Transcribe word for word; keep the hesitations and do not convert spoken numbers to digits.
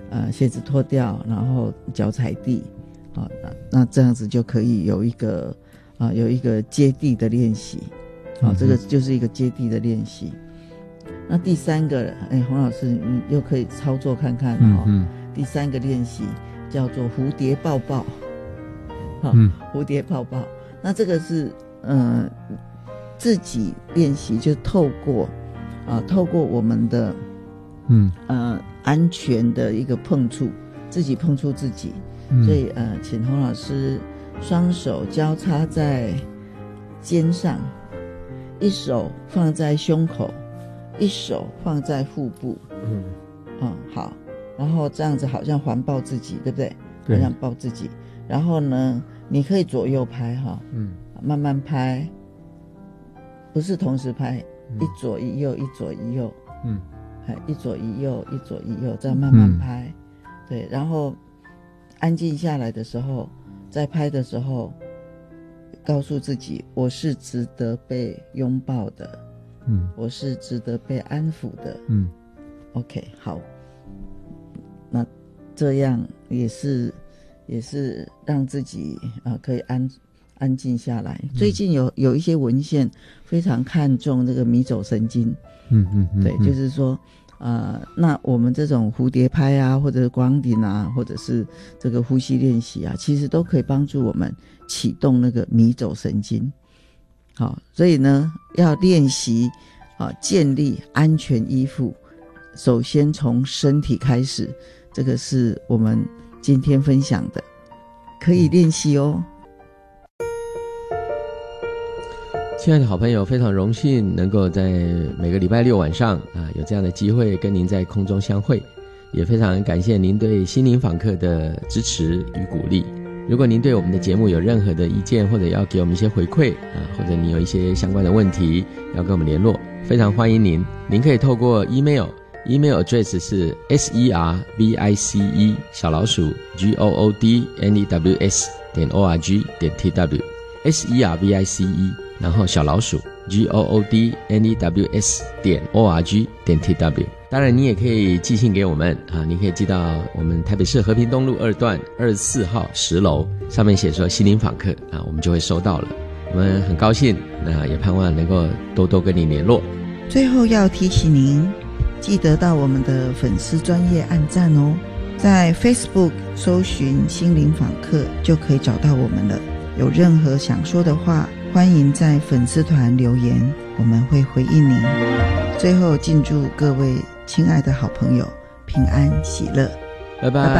呃鞋子脱掉，然后脚踩地，好、哦，那那这样子就可以有一个啊、呃、有一个接地的练习，好、哦，这个就是一个接地的练习。那第三个，哎，洪老师你又可以操作看看哦。嗯、第三个练习叫做蝴蝶抱抱，好、哦，嗯、蝴蝶抱抱。那这个是呃自己练习，就透过啊、呃、透过我们的嗯呃安全的一个碰触，自己碰触自己。嗯、所以呃，请洪老师双手交叉在肩上，一手放在胸口。一手放在腹部，嗯，嗯，好，然后这样子好像环抱自己，对不对？对，好像抱自己。然后呢，你可以左右拍哈，嗯，慢慢拍，不是同时拍，嗯、一左一右，一左一右，嗯，一左一右，一左一右，这样慢慢拍，嗯、对，然后安静下来的时候，在拍的时候，告诉自己，我是值得被拥抱的。嗯，我是值得被安抚的。嗯 ，OK， 好，那这样也是也是让自己啊、呃、可以安安静下来。嗯、最近有有一些文献非常看重这个迷走神经。嗯嗯嗯，对，就是说呃，那我们这种蝴蝶拍啊，或者是光顶啊，或者是这个呼吸练习啊，其实都可以帮助我们启动那个迷走神经。好，所以呢，要练习啊，建立安全依附，首先从身体开始，这个是我们今天分享的，可以练习哦。 亲爱的好朋友，非常荣幸能够在每个礼拜六晚上啊，有这样的机会跟您在空中相会，也非常感谢您对心灵访客的支持与鼓励。如果您对我们的节目有任何的意见，或者要给我们一些回馈啊，或者你有一些相关的问题要跟我们联络，非常欢迎您。您可以透过 email， email address 是 service 小老鼠 goodnews 点 org 点 tw service 然后小老鼠 goodnews 点 org 点 tw。当然你也可以寄信给我们啊，你可以寄到我们台北市和平东路二段二十四号十楼，上面写说心灵访客啊，我们就会收到了。我们很高兴，那也盼望能够多多跟你联络。 最后要提醒您，记得到我们的粉丝专页按赞哦，在 Facebook 搜寻心灵访客就可以找到我们了。有任何想说的话，欢迎在粉丝团留言，我们会回应您。最后敬祝各位亲爱的好朋友平安喜乐， 拜拜。